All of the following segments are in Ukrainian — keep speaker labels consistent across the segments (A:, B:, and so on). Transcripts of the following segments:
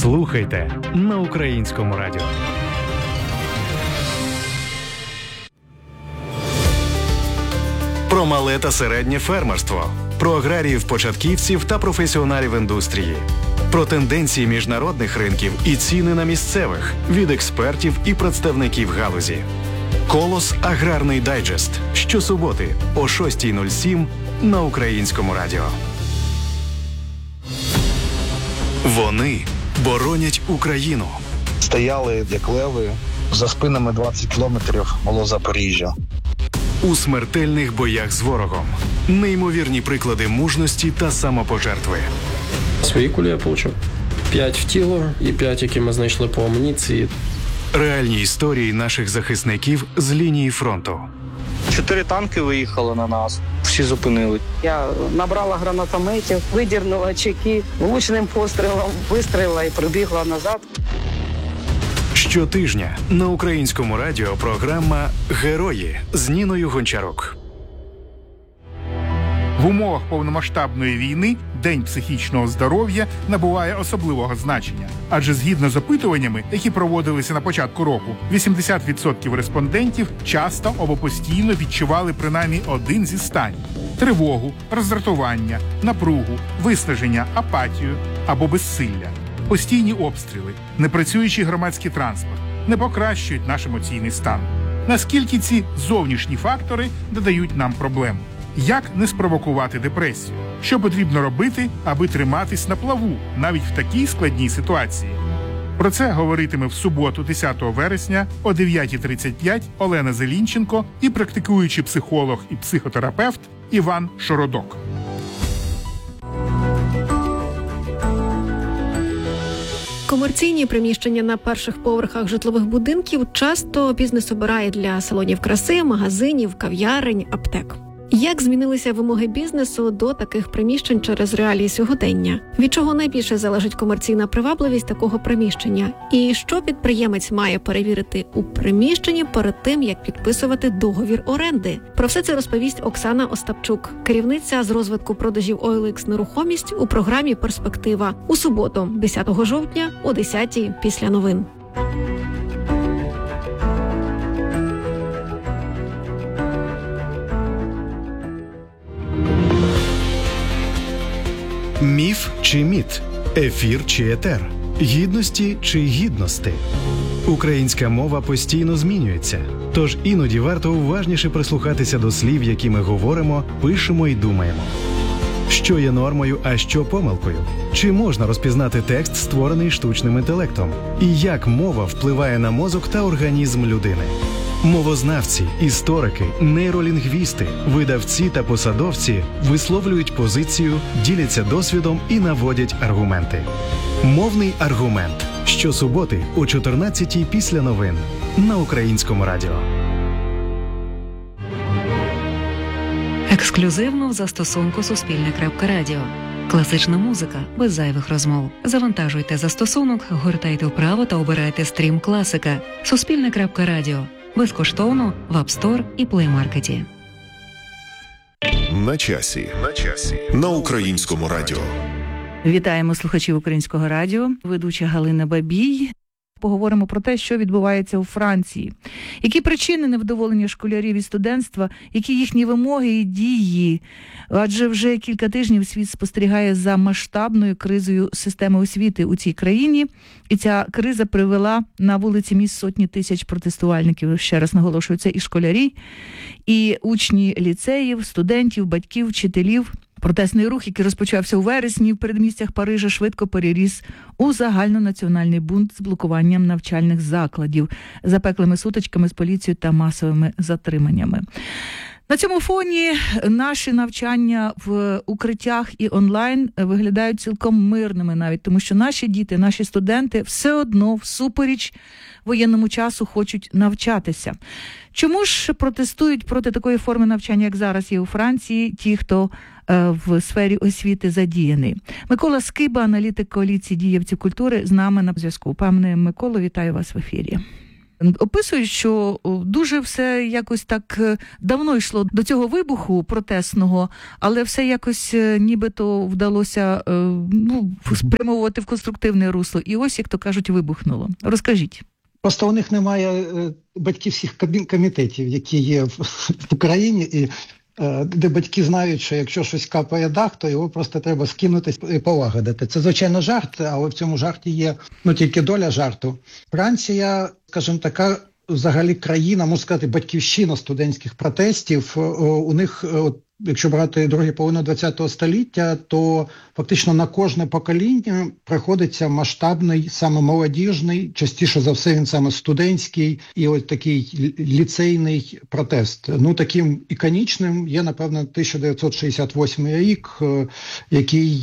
A: Слухайте на Українському радіо. Про мале та середнє фермерство. Про аграріїв-початківців та професіоналів індустрії. Про тенденції міжнародних ринків і ціни на місцевих від експертів і представників галузі. «Колос. Аграрний дайджест» щосуботи о 6:07 на Українському радіо. Вони боронять Україну.
B: Стояли, як леви, за спинами 20 кілометрів було Запоріжжя.
A: У смертельних боях з ворогом. Неймовірні приклади мужності та самопожертви.
C: Свої кулі я отримав. 5 в тіло і 5, які ми знайшли по амуніції.
A: Реальні історії наших захисників з лінії фронту.
D: 4 танки виїхали на нас, всі зупинили.
E: Я набрала гранатометів, видірнула чеки, влучним пострілом вистрілила і прибігла назад.
A: Щотижня на Українському радіо програма «Герої» з Ніною Гончарук.
F: В умовах повномасштабної війни День психічного здоров'я набуває особливого значення. Адже згідно з опитуваннями, які проводилися на початку року, 80% респондентів часто або постійно відчували принаймні один зі станів – тривогу, роздратування, напругу, виснаження, апатію або безсилля. Постійні обстріли, непрацюючий громадський транспорт не покращують наш емоційний стан. Наскільки ці зовнішні фактори додають нам проблем? Як не спровокувати депресію? Що потрібно робити, аби триматись на плаву, навіть в такій складній ситуації? Про це говоритиме в суботу, 10 вересня о 9:35 Олена Зелінченко і практикуючий психолог і психотерапевт Іван Шородок.
G: Комерційні приміщення на перших поверхах житлових будинків часто бізнес обирає для салонів краси, магазинів, кав'ярень, аптек. Як змінилися вимоги бізнесу до таких приміщень через реалії сьогодення? Від чого найбільше залежить комерційна привабливість такого приміщення? І що підприємець має перевірити у приміщенні перед тим, як підписувати договір оренди? Про все це розповість Оксана Остапчук, керівниця з розвитку продажів OLX «Нерухомість» у програмі «Перспектива» у суботу, 10 жовтня о 10:00 після новин.
A: Міф чи міт? Ефір чи етер? Гідності чи гідності? Українська мова постійно змінюється, тож іноді варто уважніше прислухатися до слів, які ми говоримо, пишемо і думаємо. Що є нормою, а що помилкою? Чи можна розпізнати текст, створений штучним інтелектом? І як мова впливає на мозок та організм людини? Мовознавці, історики, нейролінгвісти, видавці та посадовці висловлюють позицію, діляться досвідом і наводять аргументи. Мовний аргумент. Щосуботи о 14:00 після новин на Українському радіо.
H: Ексклюзивно в застосунку Суспільне.Радіо. Класична музика без зайвих розмов. Завантажуйте застосунок, гортайте вправо та обирайте стрім класика. Суспільне.Радіо. Безкоштовно в App Store і Play Market.
I: На часі. На Українському радіо.
J: Вітаємо слухачів Українського радіо. Ведуча Галина Бабій. Поговоримо про те, що відбувається у Франції. Які причини невдоволення школярів і студентства, які їхні вимоги і дії? Адже вже кілька тижнів світ спостерігає за масштабною кризою системи освіти у цій країні. І ця криза привела на вулиці міст сотні тисяч протестувальників. Ще раз наголошую, це і школярі, і учні ліцеїв, студентів, батьків, вчителів. Протестний рух, який розпочався у вересні в передмістях Парижа, швидко переріс у загальнонаціональний бунт з блокуванням навчальних закладів, запеклими сутичками з поліцією та масовими затриманнями. На цьому фоні наші навчання в укриттях і онлайн виглядають цілком мирними навіть, тому що наші діти, наші студенти все одно всупереч воєнному часу хочуть навчатися. Чому ж протестують проти такої форми навчання, як зараз є у Франції, ті, хто в сфері освіти задіяний? Микола Скиба, аналітик коаліції діячів культури, з нами на зв'язку. Пане Миколо, вітаю вас в ефірі. описують, що дуже все якось так давно йшло до цього вибуху протестного, але все якось нібито вдалося спрямовувати в конструктивне русло. І ось, як то кажуть, вибухнуло. Розкажіть.
K: Просто у них немає батьківських комітетів, які є в Україні, і де батьки знають, що якщо щось капає дах, то його просто треба скинути і полагодити. Це, звичайно, жарт, але в цьому жарті є тільки доля жарту. Франція, скажімо, така взагалі країна, можна сказати, батьківщина студентських протестів. У них, якщо брати другу половину ХХ століття, то фактично на кожне покоління приходиться масштабний, саме молодіжний, частіше за все він саме студентський і ось такий ліцейний протест. Таким іконічним є, напевно, 1968 рік, який,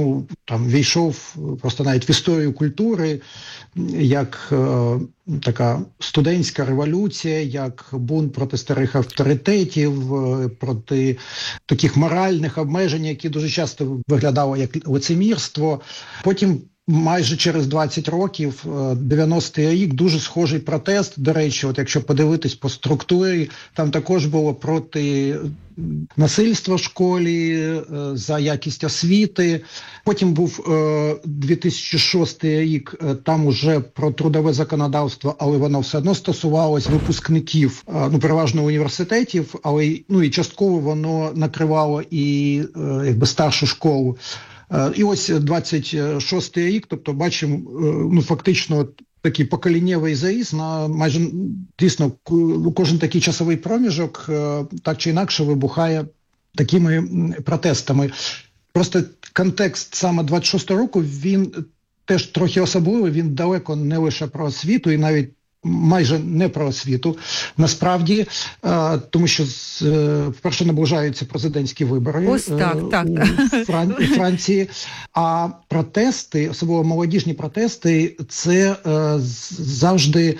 K: війшов просто навіть в історію культури, як така студентська революція, як бунт проти старих авторитетів, проти таких моральних обмежень, які дуже часто виглядали як лицемірство. Потім майже через 20 років, 90-й рік, дуже схожий протест. До речі, якщо подивитись по структурі, там також було проти насильства в школі, за якість освіти. Потім був 2006 рік, там уже про трудове законодавство, але воно все одно стосувалось випускників, переважно університетів, але і частково воно накривало і старшу школу. І ось 26-й рік, тобто бачимо, фактично такий поколіннєвий заїзд на майже, дійсно, кожен такий часовий проміжок так чи інакше вибухає такими протестами. Просто контекст саме 26-го року, він теж трохи особливий, він далеко не лише про освіту і навіть майже не про освіту, насправді, тому що вперше наближаються президентські вибори у Франції, а протести, особливо молодіжні протести, це завжди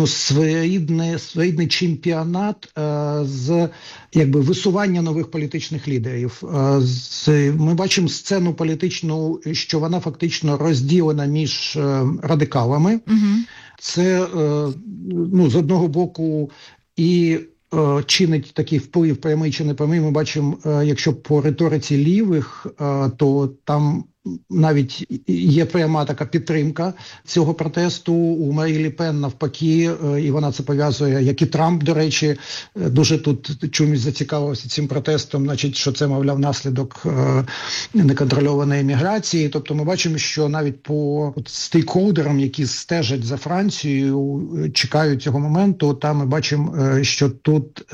K: своєрідний чемпіонат з висування нових політичних лідерів. Ми бачимо сцену політичну, що вона фактично розділена між радикалами. Це, з одного боку, і чинить такий вплив, прямий чи непрямий. Ми бачимо, якщо по риториці лівих, то там навіть є пряма така підтримка цього протесту. У Марі Ле Пен навпаки, і вона це пов'язує, як і Трамп, до речі, дуже тут чомусь зацікавився цим протестом, значить, що це, мовляв, наслідок неконтрольованої міграції. Тобто ми бачимо, що навіть по стейкхолдерам, які стежать за Францією, чекають цього моменту, там ми бачимо, що тут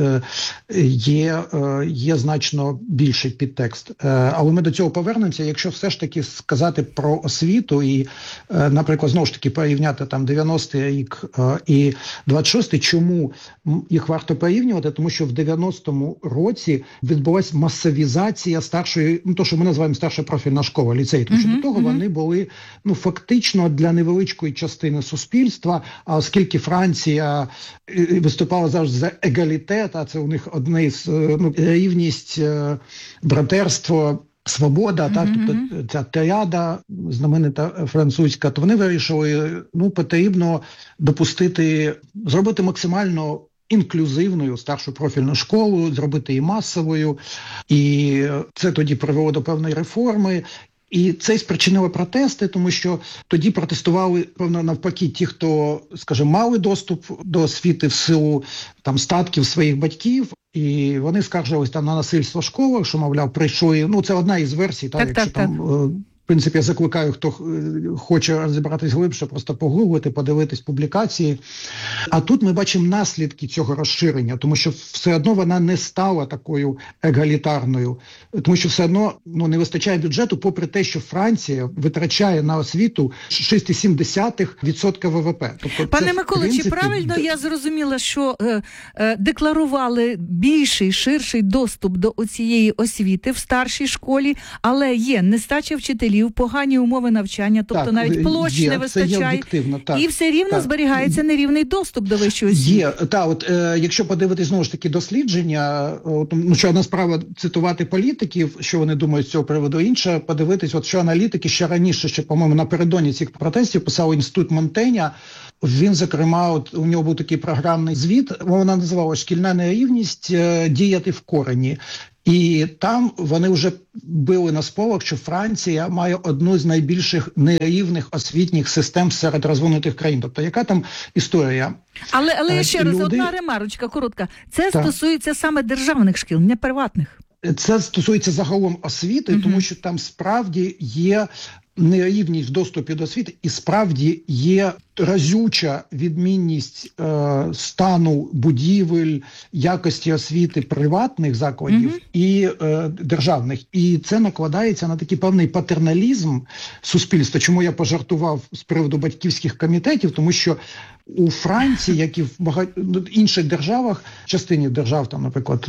K: є значно більший підтекст. Але ми до цього повернемося, якщо все ж таки сказати про освіту і, наприклад, знову ж таки порівняти там 90-й рік і 26-й, чому їх варто порівнювати? Тому що в 90-му році відбулася масовізація старшої, то, що ми називаємо старша профільна школа, ліцей, тому що до того вони були, фактично для невеличкої частини суспільства, а оскільки Франція виступала завжди за егалітет, а це у них одне з рівність, братерство, свобода, тобто ця тріада знаменита французька, то вони вирішили, потрібно зробити максимально інклюзивною старшу профільну школу, зробити її масовою, і це тоді привело до певної реформи. І це спричинило протести, тому що тоді протестували, певно, навпаки, ті, хто, скажімо, мали доступ до освіти в силу статків своїх батьків, і вони скаржились на насильство в школах, що, мовляв, прийшли, це одна із версій, в принципі, я закликаю, хто хоче розібратись глибше, просто погуглити, подивитись публікації. А тут ми бачимо наслідки цього розширення, тому що все одно вона не стала такою егалітарною, тому що все одно не вистачає бюджету, попри те, що Франція витрачає на освіту 6,7% ВВП. Тобто,
J: пане Миколо, чи правильно я зрозуміла, що декларували більший, ширший доступ до цієї освіти в старшій школі, але є нестача вчителів, вчителів, погані умови навчання, тобто
K: так,
J: навіть площ не вистачає, і все рівно зберігається нерівний доступ до вищої освіти.
K: Є, якщо подивитись, знову ж таки, дослідження, що одна справа цитувати політиків, що вони думають з цього приводу, інша подивитись, що аналітики ще раніше, ще, по-моєму, напередодні цих протестів писав Інститут Монтеня. Він, зокрема, у нього був такий програмний звіт, вона називалася «Шкільна нерівність. Діяти в корені». І там вони вже били на сполох, що Франція має одну з найбільших нерівних освітніх систем серед розвинутих країн. Тобто, яка там історія?
J: Але ще раз, одна ремарочка коротка. Це стосується саме державних шкіл, не приватних.
K: Це стосується загалом освіти, тому що там справді є нерівність в доступі до освіти, і справді є разюча відмінність стану будівель, якості освіти приватних закладів і державних. І це накладається на такий певний патерналізм суспільства. Чому я пожартував з приводу батьківських комітетів, тому що у Франції, як і в інших державах, частині держав, там, наприклад,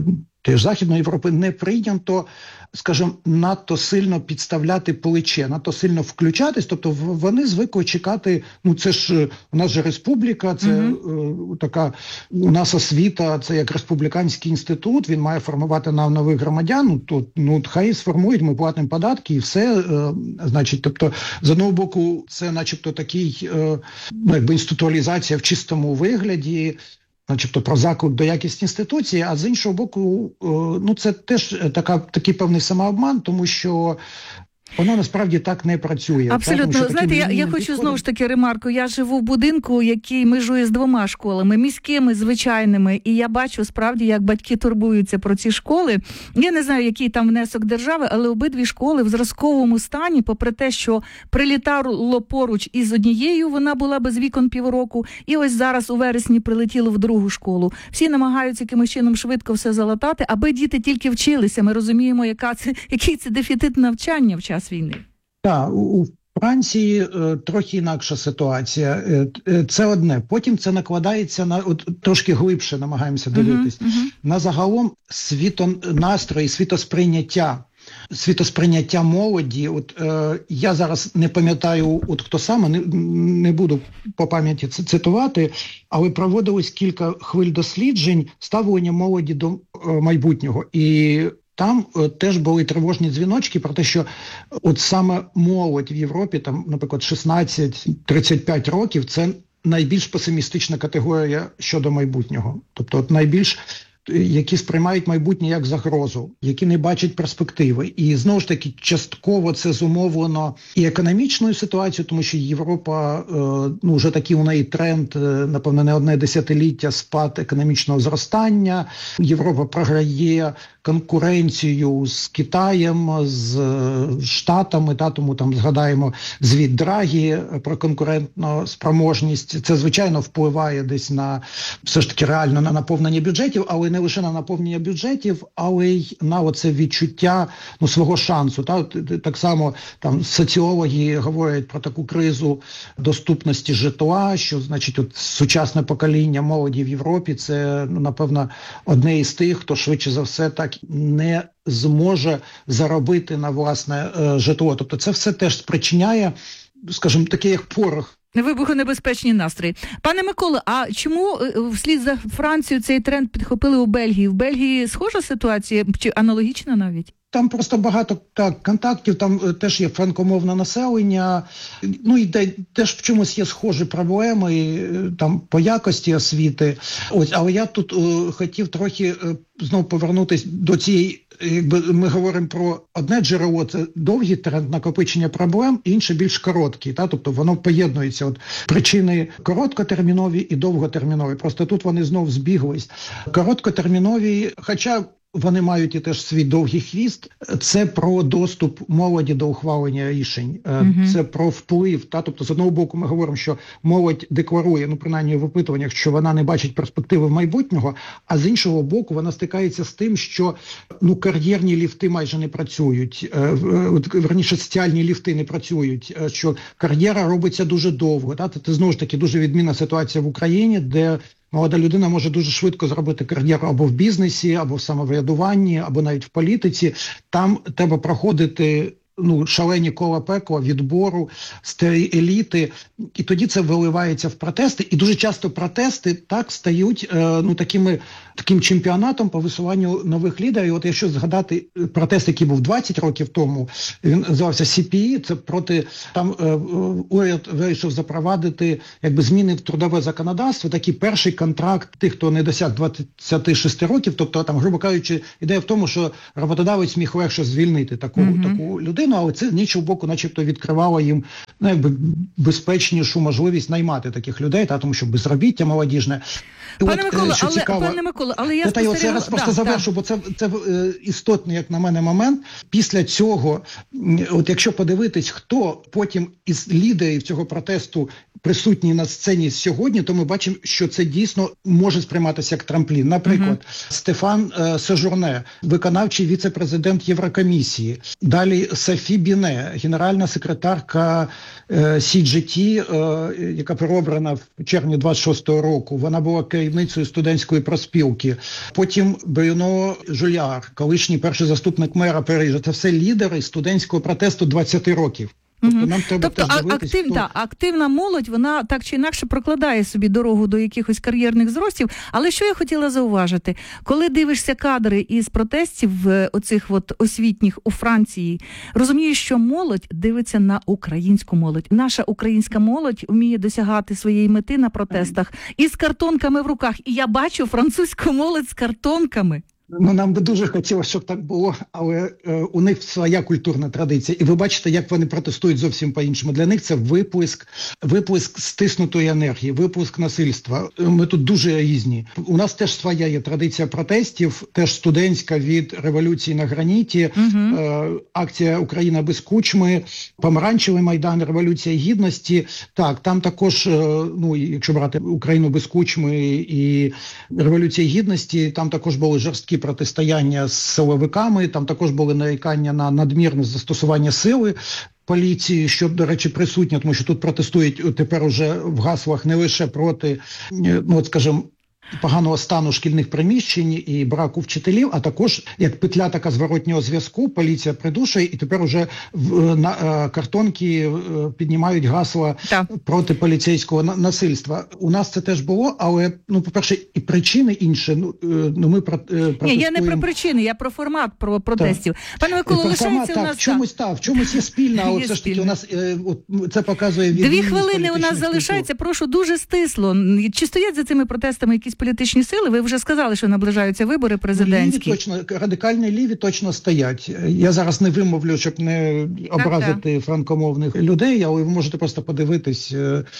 K: теж Західної Європи, не прийнято, скажімо, надто сильно підставляти плече, надто сильно включатись, тобто вони звикли чекати, це ж у нас же республіка, це така, у нас освіта, це як республіканський інститут, він має формувати нам нових громадян, хай сформують, ми платимо податки і все, значить, тобто, з одного боку, це начебто такий, інституалізація в чистому вигляді, начебто про заклик до якісні інституції, а з іншого боку, це теж такий певний самообман, тому що воно насправді так не працює.
J: Абсолютно. Знаєте, я хочу знову ж таки ремарку. Я живу в будинку, який межує з 2 школами, міськими, звичайними, і я бачу справді, як батьки турбуються про ці школи. Я не знаю, який там внесок держави, але обидві школи в зразковому стані, попри те, що прилітало поруч із однією, вона була без вікон півроку, і ось зараз у вересні прилетіло в другу школу. Всі намагаються якимось чином швидко все залатати, аби діти тільки вчилися. Ми розуміємо, який це дефіцит навчання в час війни.
K: Так, у Франції трохи інакша ситуація. Це одне. Потім це накладається на, трошки глибше намагаємося дивитись, на загалом світонастрої, світосприйняття молоді. Я зараз не пам'ятаю, хто саме, не буду по пам'яті цитувати, але проводилось кілька хвиль досліджень ставлення молоді до майбутнього. І там теж були тривожні дзвіночки про те, що саме молодь в Європі, там, наприклад, 16-35 років, це найбільш песимістична категорія щодо майбутнього. Тобто найбільш, які сприймають майбутнє як загрозу, які не бачать перспективи. І знову ж таки, частково це зумовлено і економічною ситуацією, тому що Європа, вже такий у неї тренд, напевно, не одне десятиліття спад економічного зростання. Європа програє конкуренцію з Китаєм, з Штатами, тому там згадаємо звіт Драгі про конкурентну спроможність. Це, звичайно, впливає десь на, все ж таки, реально на наповнення бюджетів, але не лише на наповнення бюджетів, але й на оце відчуття свого шансу. Так само там соціологи говорять про таку кризу доступності житла, що, значить, сучасне покоління молоді в Європі – це, напевно, одне із тих, хто швидше за все так не зможе заробити на власне житло. Тобто це все теж спричиняє, скажімо, таке як порох.
J: Вибухонебезпечні настрої. Пане Миколо, а чому вслід за Францією цей тренд підхопили у Бельгії? В Бельгії схожа ситуація, чи аналогічна навіть?
K: Там просто багато контактів, там теж є франкомовне населення, і теж в чомусь є схожі проблеми там по якості освіти. Але я тут хотів трохи знову повернутися до цієї, якби ми говоримо про одне джерело, це довгий тренд накопичення проблем, інше більш короткий, тобто воно поєднується. Причини короткотермінові і довготермінові, просто тут вони знов збіглись. Короткотермінові, хоча вони мають і теж свій довгий хвіст. Це про доступ молоді до ухвалення рішень. Це про вплив. Тобто, з одного боку, ми говоримо, що молодь декларує, принаймні в опитуваннях, що вона не бачить перспективи майбутнього, а з іншого боку, вона стикається з тим, що кар'єрні ліфти майже не працюють. Верніше, соціальні ліфти не працюють, що кар'єра робиться дуже довго. Це, знову ж таки, дуже відмінна ситуація в Україні, де молода людина може дуже швидко зробити кар'єру або в бізнесі, або в самоврядуванні, або навіть в політиці. Там треба проходити шалені кола пекла, відбору, старі еліти, і тоді це виливається в протести, і дуже часто протести так стають таким чемпіонатом по висуванню нових лідерів. От якщо згадати протест, який був 20 років тому, він називався CPE, це проти, там уряд вирішив запровадити зміни в трудове законодавство, такий перший контракт тих, хто не досяг 26 років, тобто там, грубо кажучи, ідея в тому, що роботодавець міг легше звільнити таку людину, але це з іншого боку начебто відкривало їм безпечнішу можливість наймати таких людей, тому що безробіття молодіжне.
J: Пане Миколо, але я спостерігаю...
K: Це раз просто завершу, бо це істотний, як на мене, момент. Після цього, от якщо подивитись, хто потім із лідерів цього протесту присутній на сцені сьогодні, то ми бачимо, що це дійсно може сприйматися як трамплін. Наприклад, Стефан Сежурне, виконавчий віце-президент Єврокомісії. Далі Софі Біне, генеральна секретарка CGT, яка переобрана в червні 26-го року. Вона була керівницею студентської профспілки. Потім Брюно Жуляр, колишній перший заступник мера Парижа. Це все лідери студентського протесту 20 років. Тобто
J: активна молодь, вона так чи інакше прокладає собі дорогу до якихось кар'єрних зростів. Але що я хотіла зауважити? Коли дивишся кадри із протестів оцих освітніх у Франції, розумієш, що молодь дивиться на українську молодь. Наша українська молодь вміє досягати своєї мети на протестах із картонками в руках. І я бачу французьку молодь з картонками.
K: Нам би дуже хотілося, щоб так було, але у них своя культурна традиція. І ви бачите, як вони протестують зовсім по-іншому. Для них це виплеск стиснутої енергії, виплеск насильства. Ми тут дуже різні. У нас теж своя є традиція протестів, теж студентська від революції на граніті, акція «Україна без кучми», Помаранчевий майдан, Революція Гідності. Так, там також, якщо брати Україну без кучми і Революція Гідності, там також були жорсткі протистояння з силовиками, там також були нарікання на надмірне застосування сили поліції, що, до речі, присутнє, тому що тут протестують тепер уже в гаслах не лише проти, поганого стану шкільних приміщень і браку вчителів, а також як петля така зворотнього зв'язку, поліція придушує, і тепер уже на картонки піднімають гасла проти поліцейського насильства. У нас це теж було, але, по-перше, і причини інші. Ми протестуємо...
J: Ні, я не про причини, я про формат протестів. Пане Миколо, лишається у нас...
K: В чомусь є спільна, але все ж таки у нас це показує...
J: 2 хвилини у нас залишається, прошу, дуже стисло. Чи стоять за цими протестами якісь політичні сили? Ви вже сказали, що наближаються вибори президентські.
K: Радикальні ліві точно стоять. Я зараз не вимовлю, щоб не образити франкомовних людей, але ви можете просто подивитись,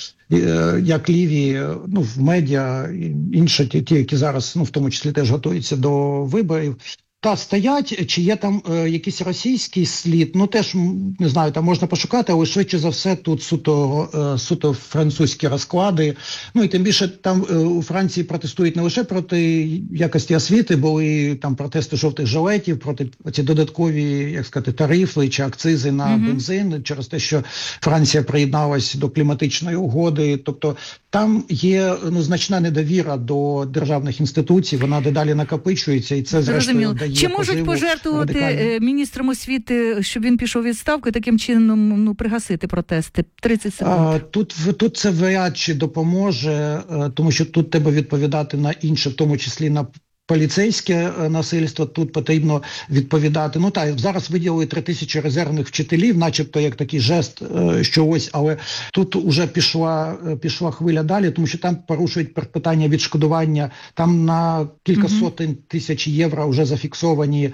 K: як ліві, в медіа, інші ті, які зараз, в тому числі теж готуються до виборів, стоять, чи є там якийсь російський слід, теж, не знаю, там можна пошукати, але швидше за все тут суто французькі розклади. І тим більше там у Франції протестують не лише проти якості освіти, були там протести жовтих жилетів, проти ці додаткові, тарифи чи акцизи на бензин, через те, що Франція приєдналась до кліматичної угоди. Тобто там є значна недовіра до державних інституцій, вона дедалі накопичується, і це зрештою дає.
J: Чи можуть пожертвувати міністром освіти, щоб він пішов у відставку і таким чином пригасити протести? 30 секунд.
K: Тут це вряд чи допоможе, тому що тут треба відповідати на інше, в тому числі на поліцейське насильство, тут потрібно відповідати. Зараз виділили 3000 резервних вчителів, начебто як такий жест, що ось, але тут уже пішла хвиля далі, тому що там порушують питання відшкодування, там на кілька сотень тисяч євро вже зафіксовані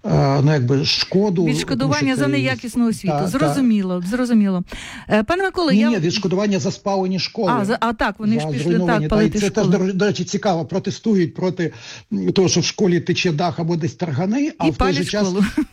K: шкоду.
J: Відшкодування за неякісну освіту. Зрозуміло. Пане Миколо,
K: відшкодування за спалені школи.
J: Вони ж пішли палити школи.
K: Це, до речі, цікаво, протестують проти того, що в школі тече дах або десь таргани, а в той же час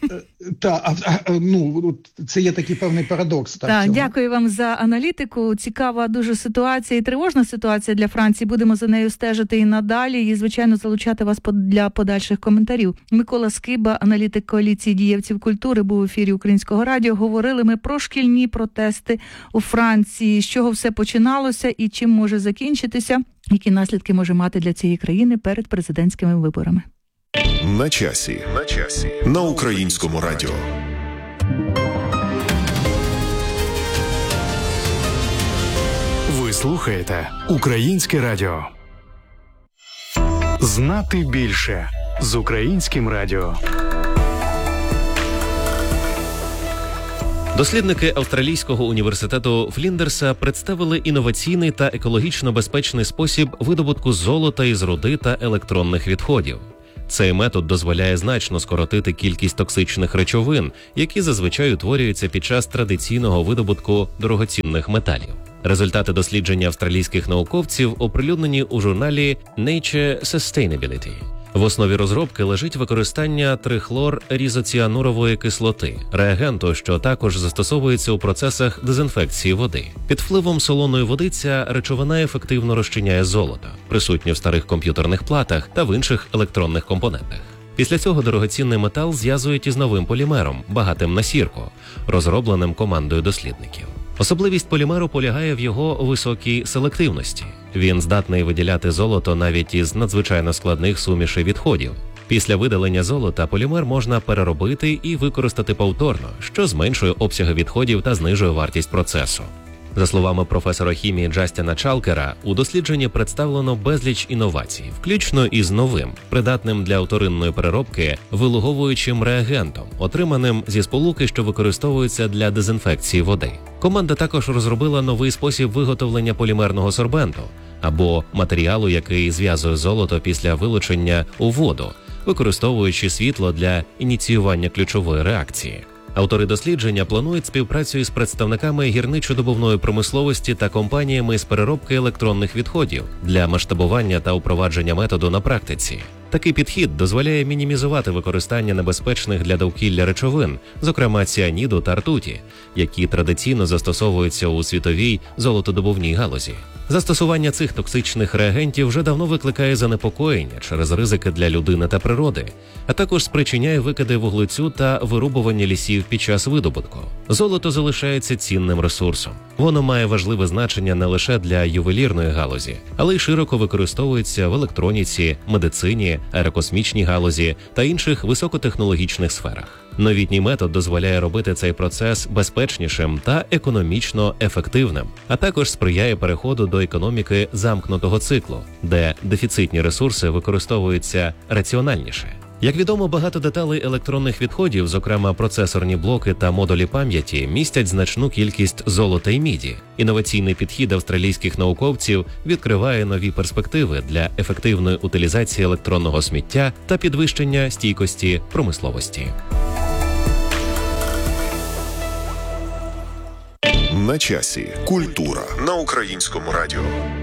K: це є такий певний парадокс.
J: Дякую вам за аналітику. Цікава дуже ситуація і тривожна ситуація для Франції. Будемо за нею стежити і надалі, і, звичайно, залучати вас для подальших коментарів. Микола Скиба, аналітик коаліції дієвців культури, був в ефірі Українського радіо. Говорили ми про шкільні протести у Франції, з чого все починалося і чим може закінчитися, які наслідки може мати для цієї країни перед президентськими виборами.
I: На часі. На Українському радіо.
A: Ви слухаєте Українське радіо. Знати більше з Українським радіо.
L: Дослідники Австралійського університету Фліндерса представили інноваційний та екологічно безпечний спосіб видобутку золота із руди та електронних відходів. Цей метод дозволяє значно скоротити кількість токсичних речовин, які зазвичай утворюються під час традиційного видобутку дорогоцінних металів. Результати дослідження австралійських науковців оприлюднені у журналі Nature Sustainability. В основі розробки лежить використання трихлор-різоціанурової кислоти, реагенту, що також застосовується у процесах дезінфекції води. Під впливом солоної води ця речовина ефективно розчиняє золото, присутнє в старих комп'ютерних платах та в інших електронних компонентах. Після цього дорогоцінний метал зв'язують із новим полімером, багатим на сірку, розробленим командою дослідників. Особливість полімеру полягає в його високій селективності. Він здатний виділяти золото навіть із надзвичайно складних сумішей відходів. Після видалення золота полімер можна переробити і використати повторно, що зменшує обсяги відходів та знижує вартість процесу. За словами професора хімії Джастіна Чалкера, у дослідженні представлено безліч інновацій, включно із новим, придатним для вторинної переробки, вилуговуючим реагентом, отриманим зі сполуки, що використовується для дезінфекції води. Команда також розробила новий спосіб виготовлення полімерного сорбенту, або матеріалу, який зв'язує золото після вилучення у воду, використовуючи світло для ініціювання ключової реакції. Автори дослідження планують співпрацю із представниками гірничо-добувної промисловості та компаніями з переробки електронних відходів для масштабування та упровадження методу на практиці. Такий підхід дозволяє мінімізувати використання небезпечних для довкілля речовин, зокрема ціаніду та ртуті, які традиційно застосовуються у світовій золотодобувній галузі. Застосування цих токсичних реагентів вже давно викликає занепокоєння через ризики для людини та природи, а також спричиняє викиди вуглецю та вирубування лісів під час видобутку. Золото залишається цінним ресурсом. Воно має важливе значення не лише для ювелірної галузі, але й широко використовується в електроніці, медицині, аерокосмічній галузі та інших високотехнологічних сферах. Новітній метод дозволяє робити цей процес безпечнішим та економічно ефективним, а також сприяє переходу до економіки замкнутого циклу, де дефіцитні ресурси використовуються раціональніше. Як відомо, багато деталей електронних відходів, зокрема процесорні блоки та модулі пам'яті, містять значну кількість золота і міді. Інноваційний підхід австралійських науковців відкриває нові перспективи для ефективної утилізації електронного сміття та підвищення стійкості промисловості.
I: На часі. Культура на Українському радіо.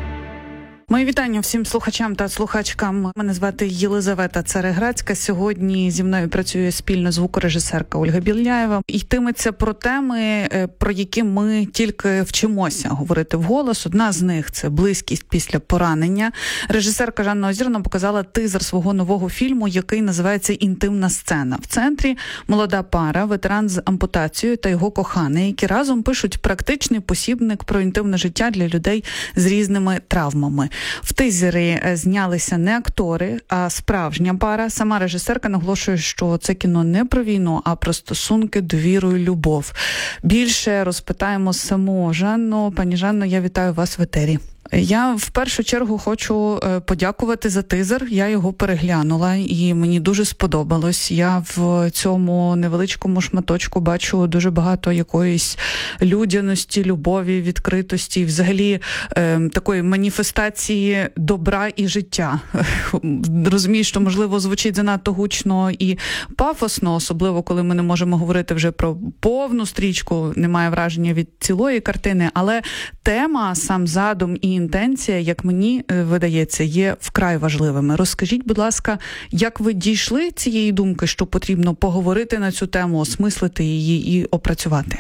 J: Мої вітання всім слухачам та слухачкам. Мене звати Єлизавета Цареградська. Сьогодні зі мною працює спільно звукорежисерка Ольга Біляєва. Йтиметься про теми, про які ми тільки вчимося говорити вголос. Одна з них – це близькість після поранення. Режисерка Жанна Озірна показала тизер свого нового фільму, який називається «Інтимна сцена». В центрі молода пара, ветеран з ампутацією та його коханий, які разом пишуть практичний посібник про інтимне життя для людей з різними травмами. В тизері знялися не актори, а справжня пара. Сама режисерка наголошує, що це кіно не про війну, а про стосунки, довіру і любов. Більше розпитаємо саму Жанну. Пані Жанно, я вітаю вас в етері. Я в першу чергу хочу подякувати за тизер. Я його переглянула і мені дуже сподобалось. Я в цьому невеличкому шматочку бачу дуже багато якоїсь людяності, любові, відкритості, взагалі такої маніфестації добра і життя. Розумію, що, можливо, звучить занадто гучно і пафосно, особливо, коли ми не можемо говорити вже про повну стрічку, немає враження від цілої картини, але тема, сам задум і інтенція, як мені видається, є вкрай важливими. Розкажіть, будь ласка, як ви дійшли цієї думки, що потрібно поговорити на цю тему, осмислити її і опрацювати?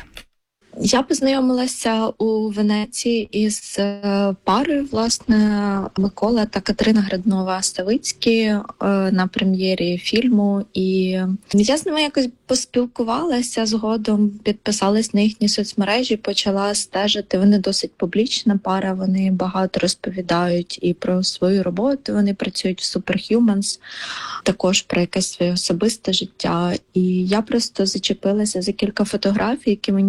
M: Я познайомилася у Венеції із парою, власне, Микола та Катерина Граднова-Ставицькі на прем'єрі фільму. І я з ними якось поспілкувалася, згодом підписалась на їхні соцмережі, почала стежити. Вони досить публічна пара, вони багато розповідають і про свою роботу, вони працюють в Superhumans, також про якесь своє особисте життя. І я просто зачепилася за кілька фотографій, які мені видали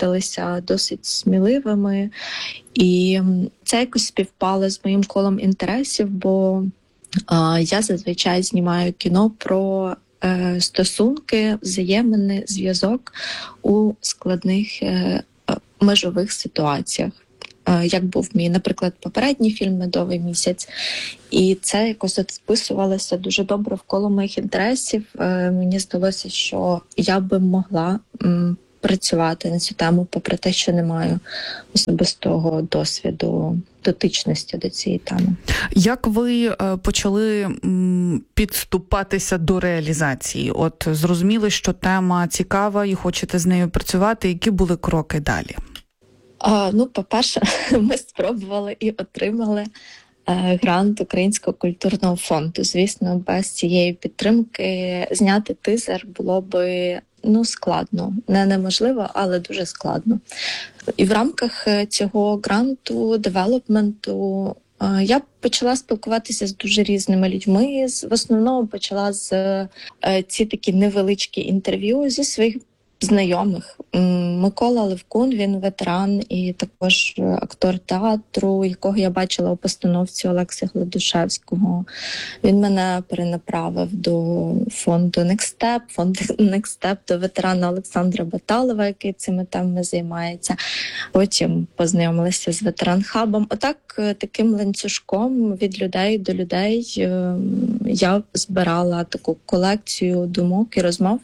M: видалися досить сміливими. І це якось співпало з моїм колом інтересів, бо я зазвичай знімаю кіно про стосунки, взаємини, зв'язок у складних межових ситуаціях. Як був мій, наприклад, попередній фільм «Медовий місяць». І це якось вписувалося дуже добре в коло моїх інтересів. Мені здалося, що я би могла працювати на цю тему, попри те, що не маю особистого досвіду, дотичності до цієї теми.
J: Як ви почали підступатися до реалізації? От зрозуміли, що тема цікава і хочете з нею працювати. Які були кроки далі?
M: По-перше, ми спробували і отримали грант Українського культурного фонду. Звісно, без цієї підтримки зняти тизер було би складно. Не неможливо, але дуже складно. І в рамках цього гранту, девелопменту, я почала спілкуватися з дуже різними людьми. В основному почала з ці такі невеличкі інтерв'ю зі своїх знайомих. Микола Левкун, він ветеран і також актор театру, якого я бачила у постановці Олекси Гладушевського. Він мене перенаправив до фонду Next Step, до ветерана Олександра Баталова, який цими темами займається. Потім познайомилася з ветеран-хабом. Таким ланцюжком від людей до людей я збирала таку колекцію думок і розмов.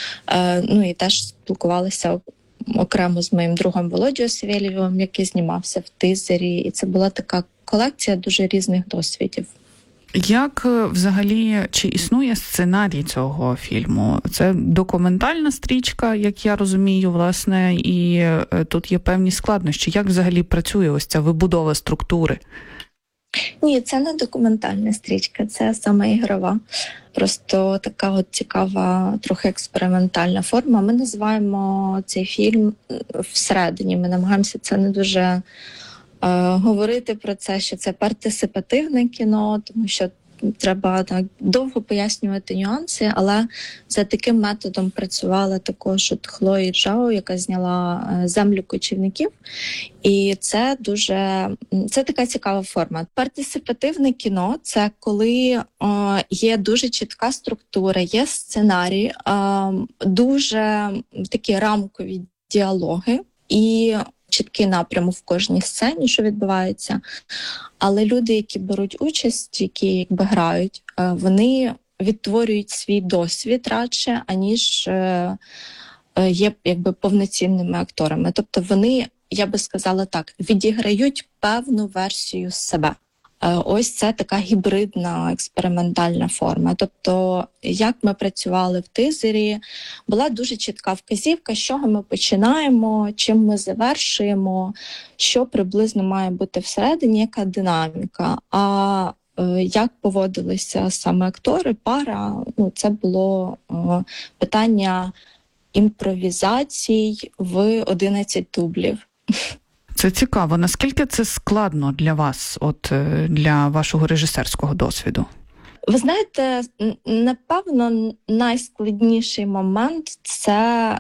M: І теж спілкувалася окремо з моїм другом Володією Савєлєвим, який знімався в тизері. І це була така колекція дуже різних досвідів.
J: Як взагалі, чи існує сценарій цього фільму? Це документальна стрічка, як я розумію, власне, і тут є певні складнощі. Як взагалі працює ось ця вибудова структури?
M: Ні, це не документальна стрічка, це саме ігрова. Просто така от цікава, трохи експериментальна форма. Ми називаємо цей фільм всередині. Ми намагаємося це не дуже говорити про це, що це партисипативне кіно, тому що треба так довго пояснювати нюанси, але за таким методом працювала також Хлої Джао, яка зняла «Землю кочівників». І це така цікава форма. Партисипативне кіно – це коли є дуже чітка структура, є сценарій, дуже такі рамкові діалоги і чіткий напрям в кожній сцені, що відбувається. Але люди, які беруть участь, які грають, вони відтворюють свій досвід радше, аніж є повноцінними акторами. Тобто вони, я би сказала так, відіграють певну версію себе. Ось це така гібридна експериментальна форма. Тобто, як ми працювали в тизері, була дуже чітка вказівка, з чого ми починаємо, чим ми завершуємо, що приблизно має бути всередині, яка динаміка. А як поводилися саме актори, пара, це було питання імпровізацій в 11 дублів.
J: Це цікаво. Наскільки це складно для вас, для вашого режисерського досвіду?
M: Ви знаєте, напевно, найскладніший момент – це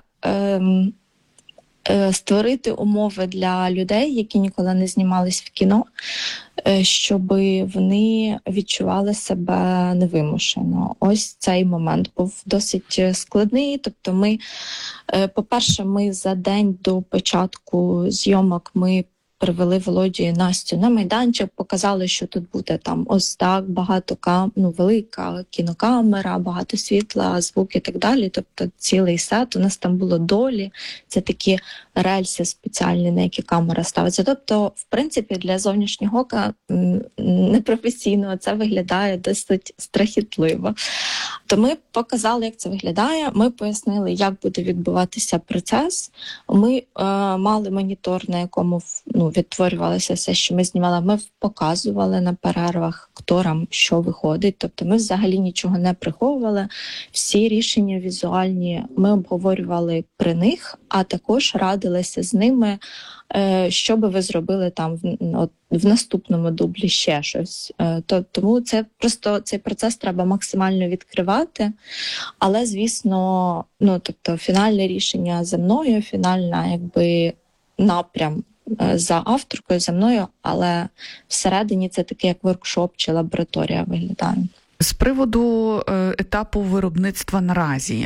M: створити умови для людей, які ніколи не знімались в кіно, щоб вони відчували себе невимушено. Ось цей момент був досить складний. Тобто по-перше, ми за день до початку зйомок ми привели Володю і Настю на майданчик, показали, що тут буде там ось так, велика кінокамера, багато світла, звук і так далі. Тобто цілий сет. У нас там було долі, це такі рельси спеціальні, на які камера ставиться. Тобто, в принципі, для зовнішнього ока непрофесійного це виглядає досить страхітливо. То ми показали, як це виглядає, ми пояснили, як буде відбуватися процес. Ми мали монітор, на якому відтворювалося все, що ми знімали. Ми показували на перервах акторам, що виходить. Тобто ми взагалі нічого не приховували. Всі рішення візуальні ми обговорювали при них, а також радилися з ними, що би ви зробили там в наступному дублі ще щось. Тому це просто цей процес треба максимально відкривати. Але, звісно, тобто фінальне рішення за мною, фінальна якби напрям за авторкою, за мною, але всередині це таке як воркшоп чи лабораторія виглядає.
J: З приводу етапу виробництва наразі,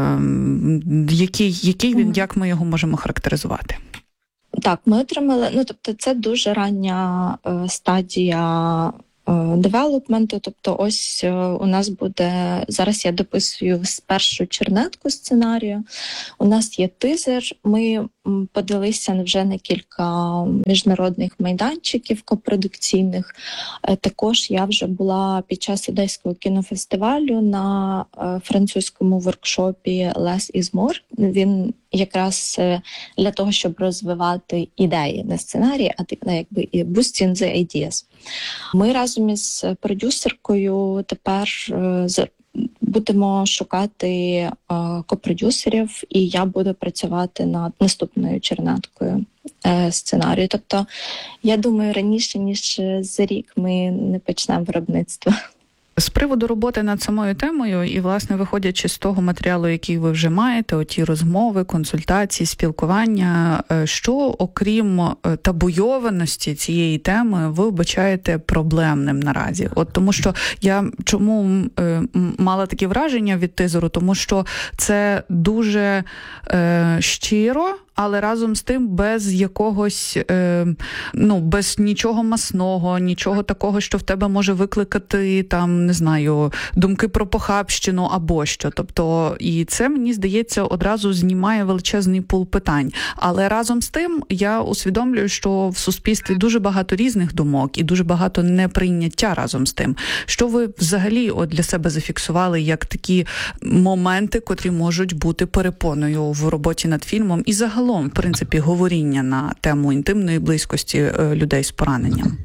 J: який він, як ми його можемо характеризувати?
M: Так, ми отримали, тобто це дуже рання стадія девелопменту, тобто ось у нас буде, зараз я дописую першу чернетку сценарію, у нас є тизер, ми подалися вже на кілька міжнародних майданчиків копродукційних, також я вже була під час Одеського кінофестивалю на французькому воркшопі Less is More, він якраз для того, щоб розвивати ідеї, не сценарії, а якби boosting the ideas. Ми разом із продюсеркою тепер будемо шукати копродюсерів, і я буду працювати над наступною чернеткою сценарію. Тобто, я думаю, раніше, ніж за рік ми не почнемо виробництво.
J: З приводу роботи над самою темою і, власне, виходячи з того матеріалу, який ви вже маєте, оті розмови, консультації, спілкування, що, окрім табуйованості цієї теми, ви вбачаєте проблемним наразі? От тому що я чому мала такі враження від тизеру, тому що це дуже щиро, але разом з тим без якогось, без нічого масного, нічого такого, що в тебе може викликати, там, не знаю, думки про похабщину або що. Тобто, і це, мені здається, одразу знімає величезний пул питань. Але разом з тим я усвідомлюю, що в суспільстві дуже багато різних думок і дуже багато неприйняття разом з тим. Що ви взагалі для себе зафіксували як такі моменти, котрі можуть бути перепоною в роботі над фільмом і загалом, в принципі, говоріння на тему інтимної близькості людей з пораненням?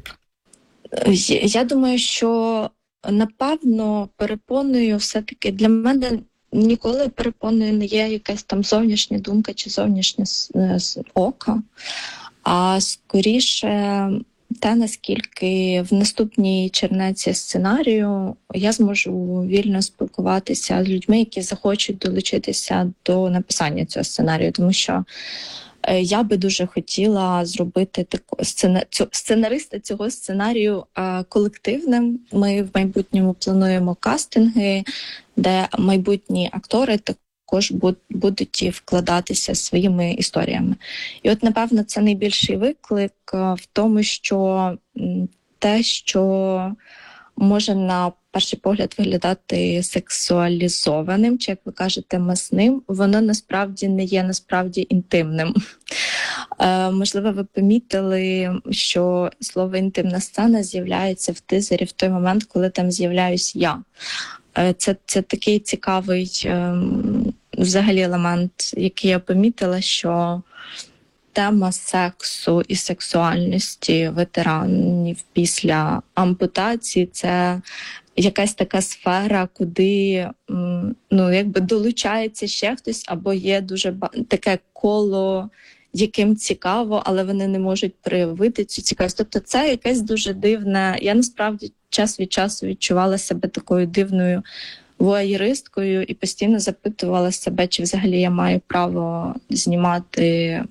M: Я думаю, що, напевно, перепоною все-таки для мене ніколи перепоною не є якась там зовнішня думка чи зовнішнє око, а скоріше те, наскільки в наступній чернеці сценарію я зможу вільно спілкуватися з людьми, які захочуть долучитися до написання цього сценарію, тому що я би дуже хотіла зробити сценариста цього сценарію колективним. Ми в майбутньому плануємо кастинги, де майбутні актори також будуть вкладатися своїми історіями. І от, напевно, це найбільший виклик в тому, що те, що може на перший погляд виглядати сексуалізованим, чи, як ви кажете, масним, воно насправді не є інтимним. Можливо, ви помітили, що слово «інтимна сцена» з'являється в тизері в той момент, коли там з'являюсь я. Це такий цікавий взагалі елемент, який я помітила, що тема сексу і сексуальності ветеранів після ампутації – це якась така сфера, куди якби долучається ще хтось, або є дуже таке коло, яким цікаво, але вони не можуть проявити цю цікавість. Тобто це якась дуже дивна. Я насправді час від часу відчувала себе такою дивною вуаєристкою і постійно запитувала себе, чи взагалі я маю право знімати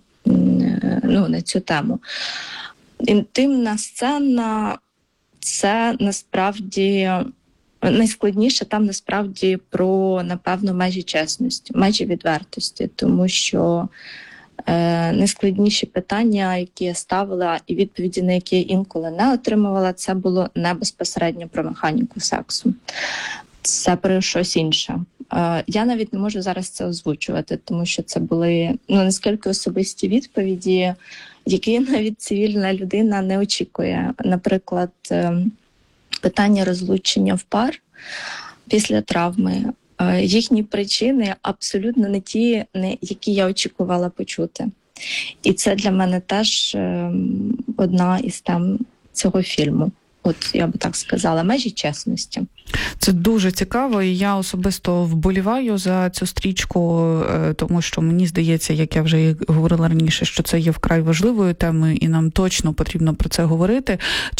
M: на цю тему. Інтимна сцена – це насправді найскладніше там насправді про, напевно, межі чесності, межі відвертості, тому що найскладніші питання, які я ставила, і відповіді, на які я інколи не отримувала, це було не безпосередньо про механіку сексу. Це про щось інше. Я навіть не можу зараз це озвучувати, тому що це були наскільки особисті відповіді, які навіть цивільна людина не очікує. Наприклад, питання розлучення в пар після травми. Їхні причини абсолютно не ті, які я очікувала почути. І це для мене теж одна із тем цього фільму. От я би так сказала, межі чесності.
J: Це дуже цікаво, і я особисто вболіваю за цю стрічку, тому що мені здається, як я вже говорила раніше, що це є вкрай важливою темою, і нам точно потрібно про це говорити.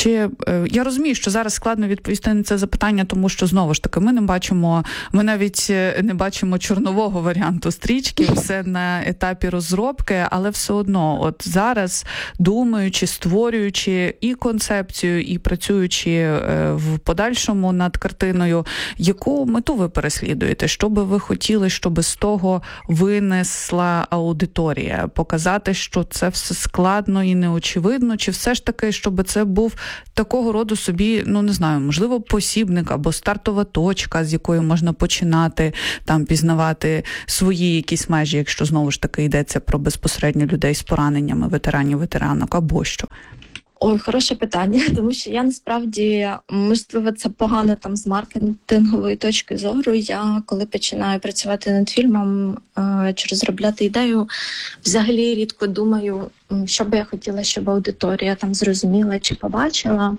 J: Я розумію, що зараз складно відповісти на це запитання, тому що, знову ж таки, ми навіть не бачимо чорнового варіанту стрічки, все на етапі розробки, але все одно, от зараз, думаючи, створюючи і концепцію, і працюючи в подальшому над картиною, яку мету ви переслідуєте? Що би ви хотіли, щоб з того винесла аудиторія? Показати, що це все складно і неочевидно? Чи все ж таки, щоб це був такого роду собі, не знаю, можливо, посібник або стартова точка, з якої можна починати там пізнавати свої якісь межі, якщо знову ж таки йдеться про безпосередньо людей з пораненнями, ветеранок або що?
M: Ой, хороше питання, тому що я насправді, можливо, це погано там з маркетингової точки зору. Я, коли починаю працювати над фільмом чи розробляти ідею, взагалі рідко думаю, що би я хотіла, щоб аудиторія там зрозуміла чи побачила.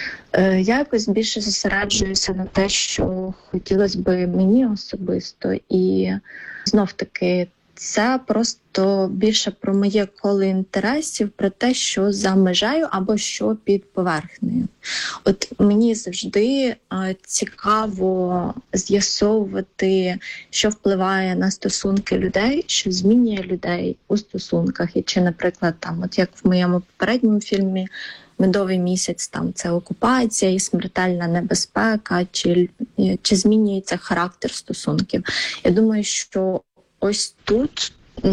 M: Я якось більше зосереджуюся на те, що хотілося б мені особисто. І знов-таки це просто більше про моє коло інтересів, про те, що за межею або що під поверхнею. От мені завжди цікаво з'ясовувати, що впливає на стосунки людей, що змінює людей у стосунках. І чи, наприклад, там, от як в моєму попередньому фільмі «Медовий місяць», там це окупація і смертельна небезпека, чи змінюється характер стосунків. Я думаю, що ось тут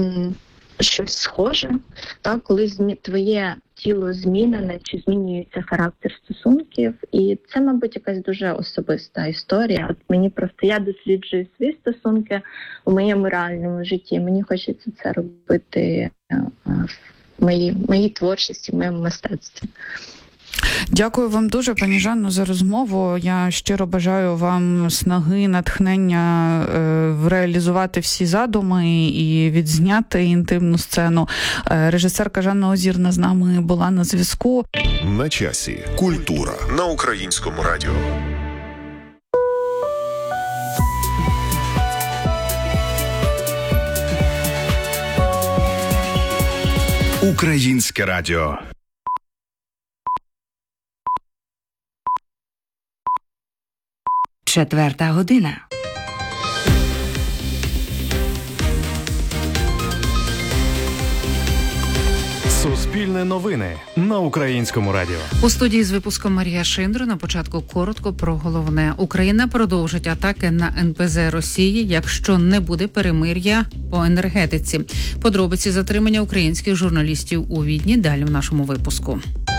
M: щось схоже, так, коли твоє тіло змінене, чи змінюється характер стосунків. І це, мабуть, якась дуже особиста історія. От мені просто, я досліджую свої стосунки у моєму реальному житті. Мені хочеться це робити в моїй творчості, в моєму мистецтві.
J: Дякую вам дуже, пані Жанно, за розмову. Я щиро бажаю вам снаги, натхнення реалізувати всі задуми і відзняти інтимну сцену. Режисерка Жанна Озірна з нами була на зв'язку.
I: На часі. Культура на Українському радіо.
A: Українське радіо.
N: Четверта година.
A: Суспільне новини на Українському радіо.
O: У студії з випуском Марія Шиндро. На початку коротко про головне. Україна продовжить атаки на НПЗ Росії, якщо не буде перемир'я по енергетиці. Подробиці затримання українських журналістів у Відні далі в нашому випуску.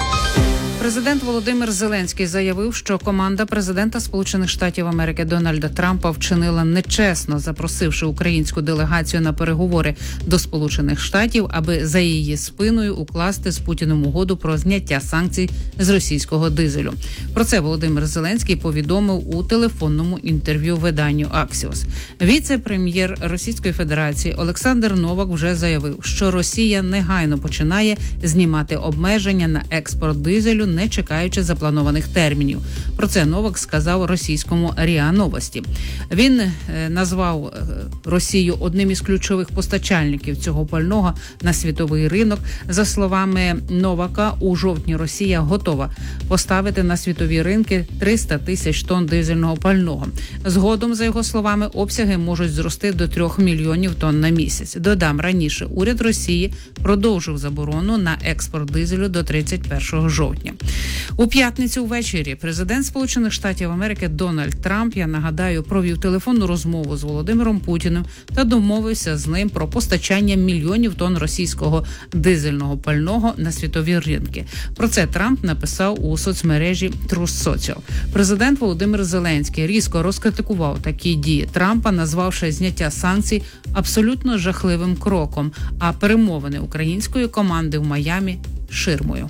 O: Президент Володимир Зеленський заявив, що команда президента Сполучених Штатів Америки Дональда Трампа вчинила нечесно, запросивши українську делегацію на переговори до Сполучених Штатів, аби за її спиною укласти з Путіним угоду про зняття санкцій з російського дизелю. Про це Володимир Зеленський повідомив у телефонному інтерв'ю виданню Axios. Віце-прем'єр Російської Федерації Олександр Новак вже заявив, що Росія негайно починає знімати обмеження на експорт дизелю, не чекаючи запланованих термінів. Про це Новак сказав російському РІА Новості. Він назвав Росію одним із ключових постачальників цього пального на світовий ринок. За словами Новака, у жовтні Росія готова поставити на світові ринки 300 тисяч тонн дизельного пального. Згодом, за його словами, обсяги можуть зрости до 3 мільйонів тонн на місяць. Додам, раніше уряд Росії продовжив заборону на експорт дизелю до 31 жовтня. У п'ятницю ввечері президент Сполучених Штатів Америки Дональд Трамп, я нагадаю, провів телефонну розмову з Володимиром Путіним та домовився з ним про постачання мільйонів тонн російського дизельного пального на світові ринки. Про це Трамп написав у соцмережі Truth Social. Президент Володимир Зеленський різко розкритикував такі дії Трампа, назвавши зняття санкцій абсолютно жахливим кроком, а перемовини української команди в Майамі – ширмою.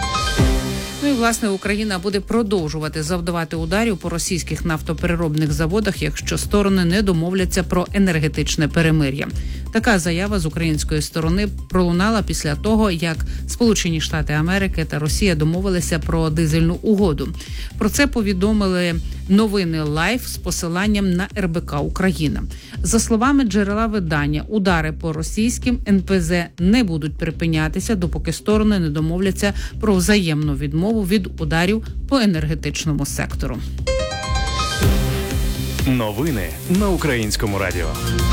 O: Ну і, власне, Україна буде продовжувати завдавати ударів по російських нафтопереробних заводах, якщо сторони не домовляться про енергетичне перемир'я. Така заява з української сторони пролунала після того, як Сполучені Штати Америки та Росія домовилися про дизельну угоду. Про це повідомили новини Лайф з посиланням на РБК Україна. За словами джерела видання, удари по російським НПЗ не будуть припинятися, допоки сторони не домовляться про взаємну відмову від ударів по енергетичному сектору.
A: Новини на Українському радіо.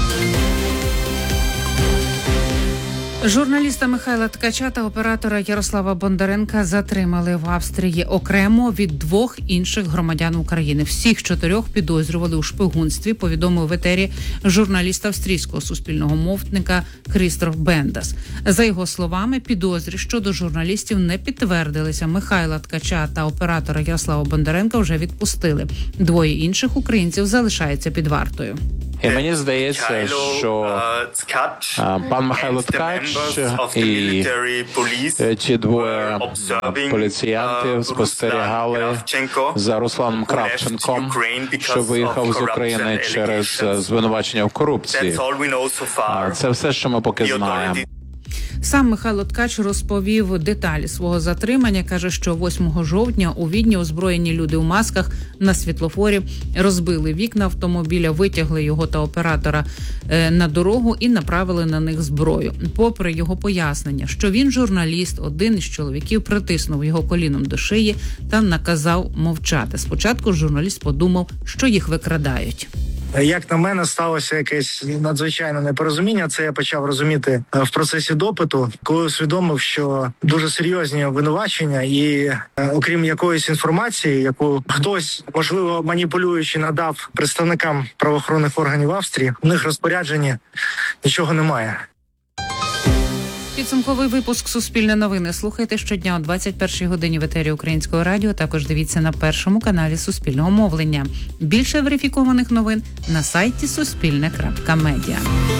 O: Журналіста Михайла Ткача та оператора Ярослава Бондаренка затримали в Австрії окремо від 2 інших громадян України. Всіх 4 підозрювали у шпигунстві, повідомив в етері журналіст австрійського суспільного мовника Крістоф Бендас. За його словами, підозри щодо журналістів не підтвердилися. Михайла Ткача та оператора Ярослава Бондаренка вже відпустили. 2 інших українців залишаються під вартою.
N: І мені здається, що пан Михайло Ткач і ті 2 поліціянтів спостерігали за Русланом Кравченком, що виїхав з України через звинувачення в корупції. Це все, що ми поки знаємо.
O: Сам Михайло Ткач розповів деталі свого затримання. Каже, що 8 жовтня у Відні озброєні люди у масках на світлофорі розбили вікна автомобіля, витягли його та оператора на дорогу і направили на них зброю. Попри його пояснення, що він журналіст, один із чоловіків притиснув його коліном до шиї та наказав мовчати. Спочатку журналіст подумав, що їх викрадають.
P: Як на мене, сталося якесь надзвичайне непорозуміння. Це я почав розуміти в процесі допиту, коли усвідомив, що дуже серйозні обвинувачення і окрім якоїсь інформації, яку хтось, можливо, маніпулюючи, надав представникам правоохоронних органів Австрії, у них розпорядження нічого немає.
O: Підсумковий випуск «Суспільне новини» слухайте щодня о 21-й годині в етері Українського радіо. Також дивіться на першому каналі Суспільного мовлення. Більше верифікованих новин на сайті Суспільне.Медіа.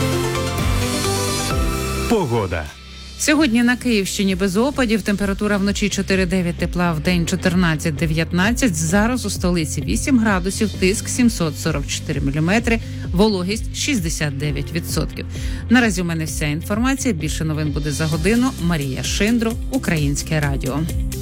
A: Погода.
O: Сьогодні на Київщині без опадів, температура вночі 4-9 тепла, вдень 14-19, зараз у столиці 8 градусів, тиск 744 міліметри, вологість 69%. Наразі у мене вся інформація, більше новин буде за годину. Марія Шиндро, Українське радіо.